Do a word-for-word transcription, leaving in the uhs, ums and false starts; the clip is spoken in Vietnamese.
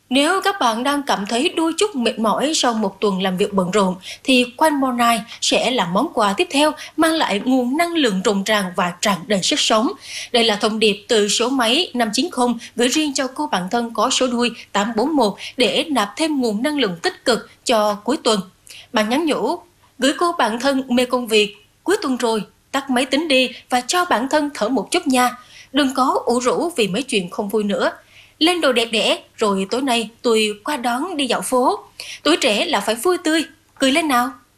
Nếu các bạn đang cảm thấy đôi chút mệt mỏi sau một tuần làm việc bận rộn, thì One More Night sẽ là món quà tiếp theo mang lại nguồn năng lượng rộn ràng và tràn đầy sức sống. Đây là thông điệp từ số máy năm chín không gửi riêng cho cô bạn thân có số đuôi tám bốn một để nạp thêm nguồn năng lượng tích cực cho cuối tuần. Bạn nhắn nhủ, gửi cô bạn thân mê công việc, cuối tuần rồi, tắt máy tính đi và cho bản thân thở một chút nha. Đừng có ủ rũ vì mấy chuyện không vui nữa. Lên đồ đẹp đẽ, rồi tối nay tôi qua đón đi dạo phố. Tuổi trẻ là phải vui tươi, cười lên nào.